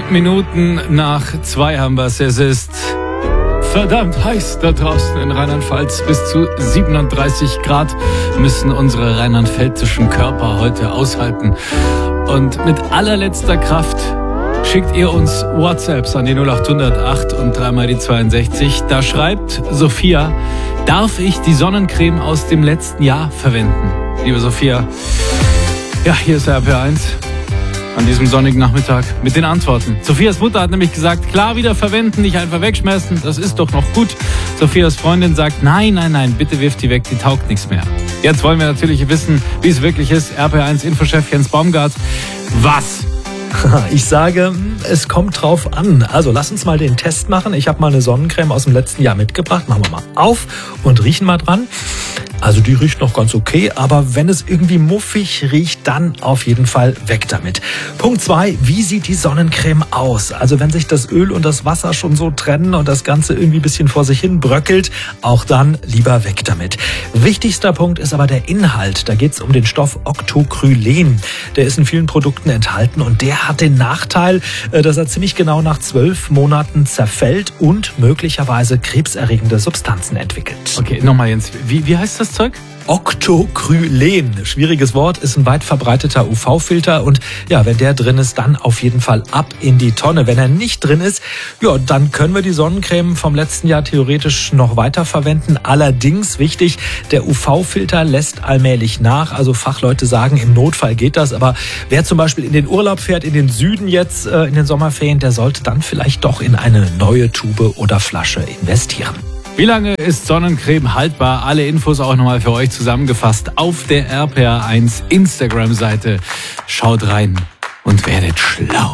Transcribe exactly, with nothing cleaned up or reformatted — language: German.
Minuten nach zwei haben wir es. Es ist verdammt heiß da draußen in Rheinland-Pfalz. Bis zu siebenunddreißig Grad müssen unsere rheinland-pfälzischen Körper heute aushalten. Und mit allerletzter Kraft schickt ihr uns WhatsApps an die null acht null null acht und dreimal die zweiundsechzig. Da schreibt Sophia: Darf ich die Sonnencreme aus dem letzten Jahr verwenden? Liebe Sophia, ja, hier ist R P R eins an diesem sonnigen Nachmittag mit den Antworten. Sophias Mutter hat nämlich gesagt, klar, wieder verwenden, nicht einfach wegschmeißen, das ist doch noch gut. Sophias Freundin sagt, nein, nein, nein, bitte wirf die weg, die taugt nichts mehr. Jetzt wollen wir natürlich wissen, wie es wirklich ist. R P R eins Infochef Jens Baumgart, was? Ich sage, es kommt drauf an. Also lass uns mal den Test machen. Ich habe mal eine Sonnencreme aus dem letzten Jahr mitgebracht. Machen wir mal auf und riechen mal dran. Also die riecht noch ganz okay, aber wenn es irgendwie muffig riecht, dann auf jeden Fall weg damit. Punkt zwei, wie sieht die Sonnencreme aus? Also wenn sich das Öl und das Wasser schon so trennen und das Ganze irgendwie ein bisschen vor sich hin bröckelt, auch dann lieber weg damit. Wichtigster Punkt ist aber der Inhalt. Da geht es um den Stoff Octocrylen. Der ist in vielen Produkten enthalten und der hat den Nachteil, dass er ziemlich genau nach zwölf Monaten zerfällt und möglicherweise krebserregende Substanzen entwickelt. Okay, nochmal Jens, wie, wie heißt das Zeug? Octocrylen. Schwieriges Wort, ist ein weit verbreiteter U V-Filter und ja, wenn der drin ist, dann auf jeden Fall ab in die Tonne. Wenn er nicht drin ist, ja, dann können wir die Sonnencreme vom letzten Jahr theoretisch noch weiter verwenden. Allerdings wichtig, der U V-Filter lässt allmählich nach. Also Fachleute sagen, im Notfall geht das, aber wer zum Beispiel in den Urlaub fährt, in den Süden jetzt äh, in den Sommerferien, der sollte dann vielleicht doch in eine neue Tube oder Flasche investieren. Wie lange ist Sonnencreme haltbar? Alle Infos auch nochmal für euch zusammengefasst auf der R P R eins Instagram-Seite. Schaut rein und werdet schlau.